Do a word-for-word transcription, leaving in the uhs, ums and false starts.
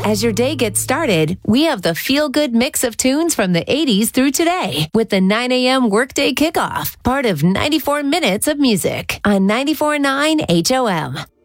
As your day gets started, we have the feel-good mix of tunes from the eighties through today with the nine a.m. Workday Kickoff, part of ninety-four minutes of music on ninety-four point nine H O M.